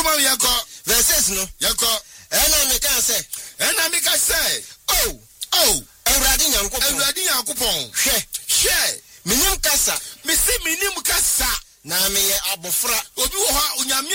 Yama yako. Verses no. Yako. Ena mika say. Oh. Ewurade Nyankopon. Hwe. Minim kasa. Misi minim kasa. Na me ye abofra. Obi wo ha onyame